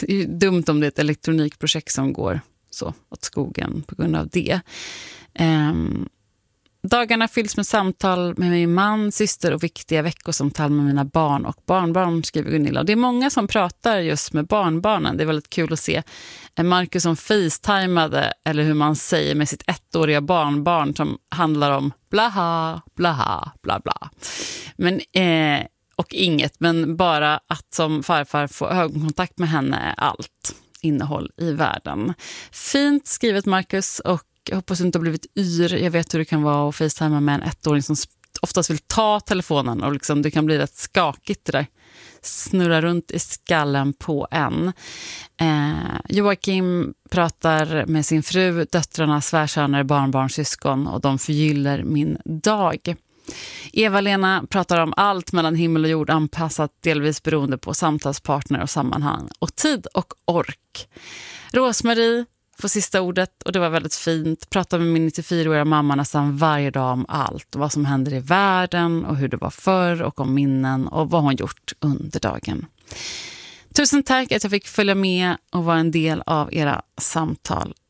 det är dumt om det är ett elektronikprojekt som går så åt skogen på grund av det. Dagarna fylls med samtal med min man, syster och viktiga veckosamtal med mina barn och barnbarn, skriver Gunilla. Och det är många som pratar just med barnbarnen. Det är väldigt kul att se Marcus som facetimade, eller hur man säger, med sitt 1-åriga barnbarn som handlar om blaha, blaha, bla bla. Men, och inget, men bara att som farfar få ögonkontakt med henne är allt innehåll i världen. Fint skrivet, Marcus, och jag hoppas du inte har blivit yr. Jag vet hur det kan vara att facetima med en 1-åring som oftast vill ta telefonen, och liksom det kan bli rätt skakigt det där. Snurra runt i skallen på en. Joakim pratar med sin fru, döttrarna, svärsöner, barnbarnsyskon, och de förgyller min dag. Eva-Lena pratar om allt mellan himmel och jord, anpassat delvis beroende på samtalspartner och sammanhang och tid och ork. Rosmarie får sista ordet, och det var väldigt fint. Pratar med min 94-åriga mamma nästan varje dag om allt. Vad som händer i världen och hur det var förr, och om minnen och vad hon gjort under dagen. Tusen tack att jag fick följa med och vara en del av era samtal.